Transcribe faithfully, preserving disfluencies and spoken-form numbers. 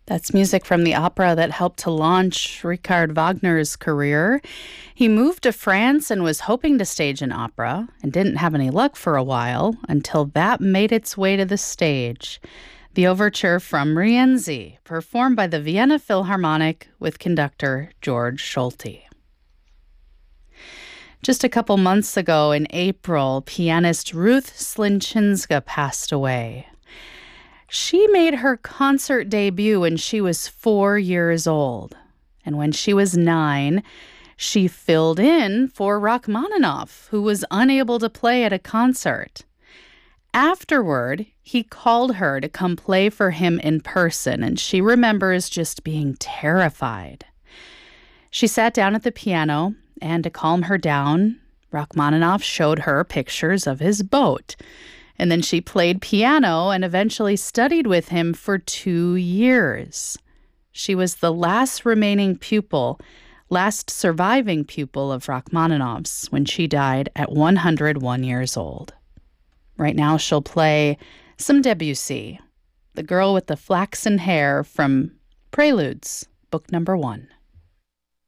That's music from the opera that helped to launch Richard Wagner's career. He moved to France and was hoping to stage an opera and didn't have any luck for a while until that made its way to the stage. The overture from Rienzi, performed by the Vienna Philharmonic with conductor George Solti. Just a couple months ago in April, pianist Ruth Slinchinska passed away. She made her concert debut when she was four years old. And when she was nine, she filled in for Rachmaninoff, who was unable to play at a concert. Afterward, he called her to come play for him in person, and she remembers just being terrified. She sat down at the piano, and to calm her down, Rachmaninoff showed her pictures of his boat. And then she played piano and eventually studied with him for two years. She was the last remaining pupil, last surviving pupil of Rachmaninoff's when she died at one hundred one years old. Right now she'll play some Debussy, The Girl with the Flaxen Hair from Preludes, book number one.